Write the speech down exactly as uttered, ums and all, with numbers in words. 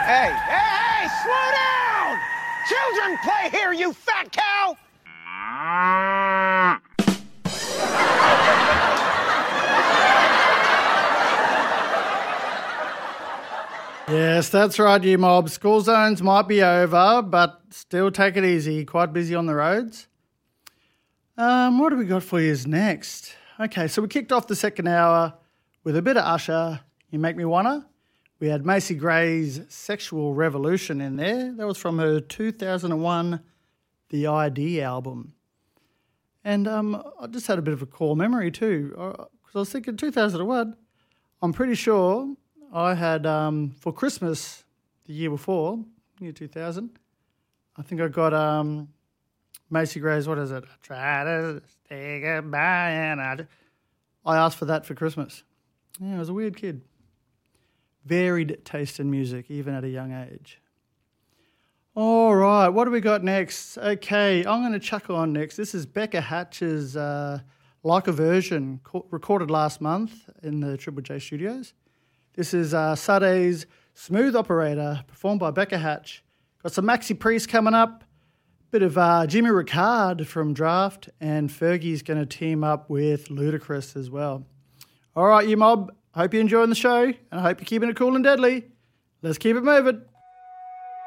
Hey, hey, hey, slow down! Children play here, you fat cow! Yes, that's right, you mob. School zones might be over, but still take it easy. Quite busy on the roads. Um, what have we got for you next? Okay, so we kicked off the second hour with a bit of Usher, You Make Me Wanna. We had Macy Gray's Sexual Revolution in there. That was from her two thousand one The I D album. And um, I just had a bit of a core memory too, because I was thinking two thousand one, I'm pretty sure I had, um, for Christmas the year before, year two thousand, I think I got um, Macy Gray's, what is it? I try to say goodbye and I... I asked for that for Christmas. Yeah, I was a weird kid. Varied taste in music, even at a young age. All right, what do we got next? Okay, I'm going to chuck on next. This is Becca Hatch's uh, Like a Version, co- recorded last month in the Triple J studios. This is uh, Sade's Smooth Operator, performed by Becca Hatch. Got some Maxi Priest coming up, bit of uh, Jimmy Ricard from Draft, and Fergie's going to team up with Ludacris as well. All right, you mob, hope you're enjoying the show, and I hope you're keeping it cool and deadly. Let's keep it moving.